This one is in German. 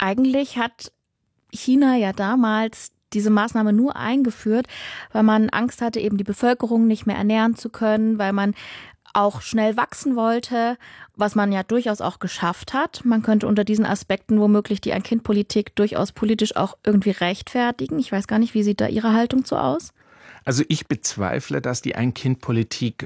eigentlich hat China ja damals diese Maßnahme nur eingeführt, weil man Angst hatte, eben die Bevölkerung nicht mehr ernähren zu können, weil man auch schnell wachsen wollte, was man ja durchaus auch geschafft hat. Man könnte unter diesen Aspekten womöglich die Ein-Kind-Politik durchaus politisch auch irgendwie rechtfertigen. Ich weiß gar nicht, wie sieht da Ihre Haltung zu aus? Also ich bezweifle, dass die Ein-Kind-Politik